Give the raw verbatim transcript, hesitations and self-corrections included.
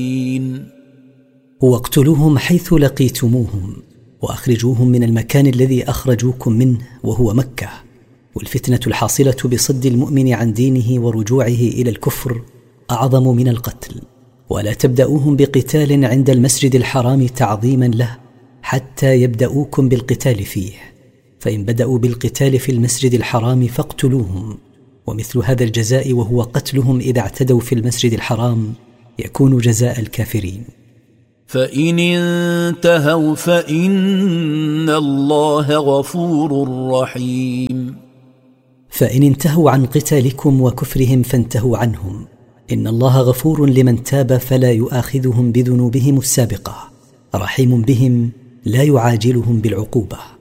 واقتلوهم حيث لقيتموهم وأخرجوهم من المكان الذي أخرجوكم منه وهو مكة. والفتنة الحاصلة بصد المؤمن عن دينه ورجوعه إلى الكفر أعظم من القتل. ولا تبدأوهم بقتال عند المسجد الحرام تعظيما له حتى يبدأوكم بالقتال فيه، فإن بدأوا بالقتال في المسجد الحرام فاقتلوهم. ومثل هذا الجزاء وهو قتلهم إذا اعتدوا في المسجد الحرام يكون جزاء الكافرين. فإن انتهوا فإن الله غفور رحيم. فإن انتهوا عن قتالكم وكفرهم فانتهوا عنهم، إن الله غفور لمن تاب فلا يؤاخذهم بذنوبهم السابقة، رحيم بهم لا يعاجلهم بالعقوبة.